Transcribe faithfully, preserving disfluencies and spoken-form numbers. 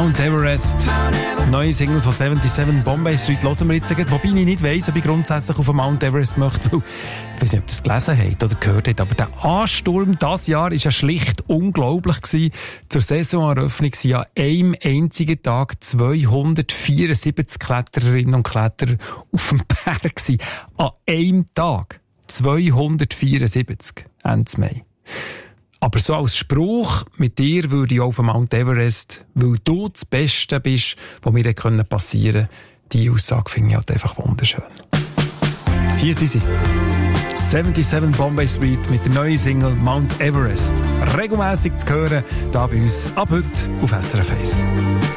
Mount Everest. Neue Single von siebenundsiebzig Bombay Street hören wir jetzt gleich, wobei ich nicht weiss, ob ich grundsätzlich auf den Mount Everest möchte, weil ich weiss nicht, ob ihr das gelesen habt oder gehört habt, aber der Ansturm dieses Jahr war ja schlicht unglaublich gewesen. Zur Saisoneröffnung waren an einem einzigen Tag zweihundertvierundsiebzig Klettererinnen und Kletterer auf dem Berg gewesen. An einem Tag zweihundertvierundsiebzig, Ende Mai. Aber so als Spruch, mit dir würde ich auf den Mount Everest, weil du das Beste bist, was mir passieren konnte. Diese Aussage finde ich halt einfach wunderschön. Hier sind sie. siebenundsiebzig Bombay Street mit der neuen Single Mount Everest. Regelmässig zu hören, hier bei uns ab heute auf S R F eins.